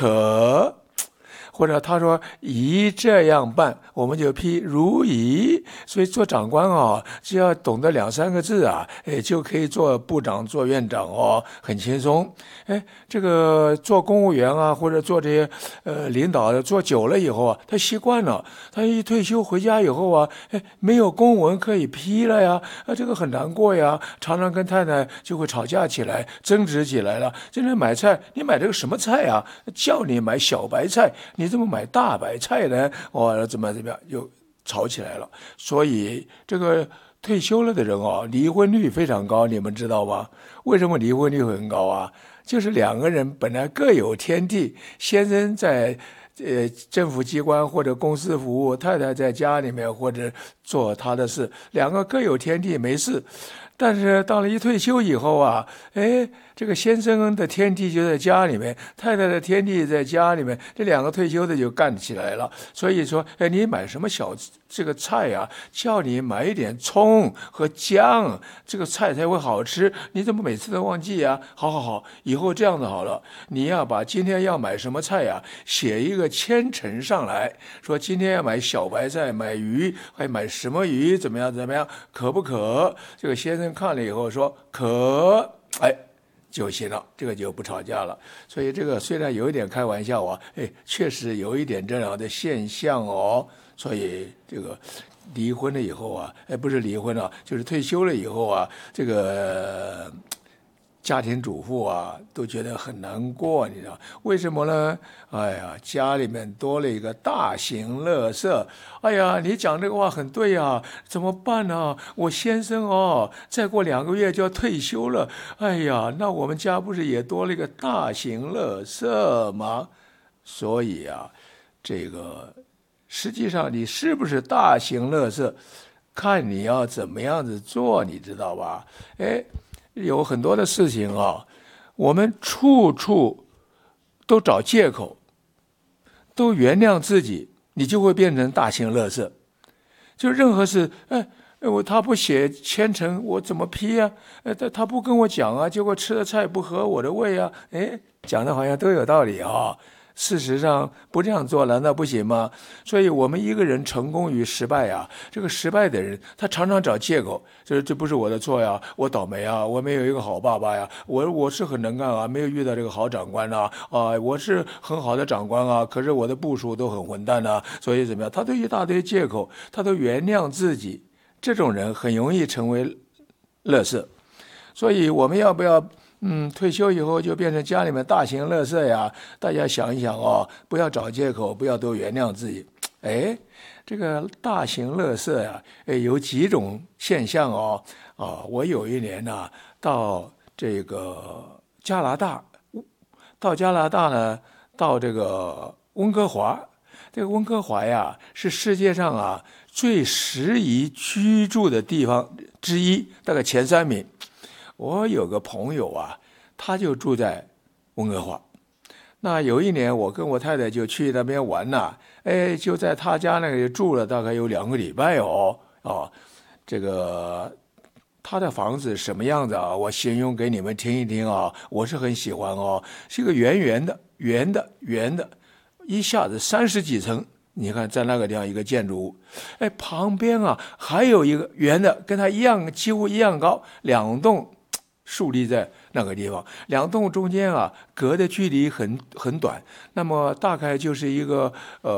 可。或者他说宜这样办，我们就批如宜。所以做长官只要懂得2-3个字就可以做部长、做院长很轻松。这个做公务员或者做这些领导做久了以后他习惯了，他一退休回家以后没有公文可以批了呀，这个很难过呀，常常跟太太就会吵架起来，争执起来了。真的买菜，你买这个什么菜啊？叫你买小白菜，你怎么买大白菜呢？怎么样就吵起来了。所以这个退休了的人离婚率非常高，你们知道吗？为什么离婚率很高啊？就是2个人本来各有天地，先生在政府机关或者公司服务，太太在家里面或者做他的事，2个各有天地没事。但是到了一退休以后这个先生的天地就在家里面，太太的天地在家里面，这2个退休的就干起来了。所以说你买什么这个菜叫你买一点葱和姜，这个菜才会好吃，你怎么每次都忘记啊？好，以后这样子好了，你要把今天要买什么菜写一个千层上来，说今天要买小白菜，买鱼，还买什么鱼，怎么样，可不可？这个先生看了以后说可，就行了，这个就不吵架了。所以这个虽然有一点开玩笑确实有一点这样的现象所以这个离婚了以后不是离婚了，就是退休了以后这个家庭主妇都觉得很难过，你知道为什么呢？家里面多了一个大型垃圾。你讲这个话很对怎么办呢？我先生再过2个月就要退休了，那我们家不是也多了一个大型垃圾吗？所以这个实际上你是不是大型垃圾，看你要怎么样子做，你知道吧？有很多的事情我们处处都找借口，都原谅自己，你就会变成大型垃圾。就任何事他不写千层，我怎么批他不跟我讲结果吃的菜不合我的胃讲的好像都有道理事实上不这样做难道不行吗？所以我们一个人成功与失败这个失败的人他常常找借口，这不是我的错我倒霉我没有一个好爸爸我是很能干没有遇到这个好长官我是很好的长官可是我的部属都很混蛋所以怎么样，他都一大堆借口，他都原谅自己。这种人很容易成为垃圾。所以我们要不要退休以后就变成家里面大型垃圾大家想一想不要找借口，不要都原谅自己。这个大型垃圾有几种现象我有一年到这个加拿大呢，到这个温哥华。这个温哥华是世界上最适宜居住的地方之一，大概前3名。我有个朋友他就住在温哥华。那有一年我跟我太太就去那边玩就在他家那里住了大概有2个礼拜这个他的房子什么样子我形容给你们听一听我是很喜欢是一个圆的，一下子30几层。你看在那个地方一个建筑物旁边还有一个圆的，跟它几乎一样高，2栋竖立在那个地方，2栋中间隔的距离很短，那么大概就是一个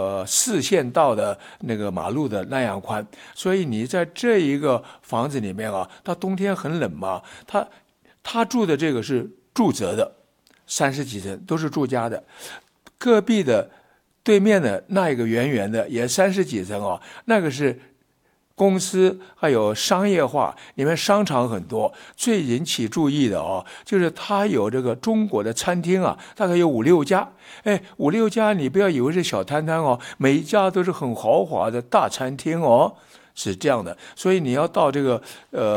4线道的那个马路的那样宽。所以你在这一个房子里面它冬天很冷嘛，他住的这个是住宅的，30几层都是住家的。隔壁的对面的那一个圆的也30几层那个是公司，还有商业化，里面商场很多。最引起注意的就是它有这个中国的餐厅大概有5-6家。5-6家你不要以为是小摊摊每一家都是很豪华的大餐厅是这样的。所以你要到这个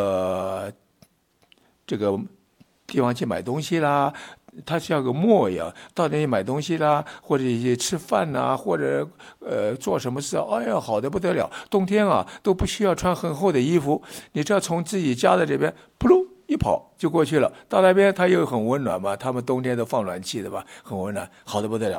地方去买东西啦，它像个磨一样，到那里买东西啦，或者一些吃饭啦，或者做什么事好得不得了。冬天都不需要穿很厚的衣服，你只要从自己家的这边扑噜一跑就过去了。到那边它又很温暖嘛，他们冬天都放暖气的吧，很温暖，好得不得了。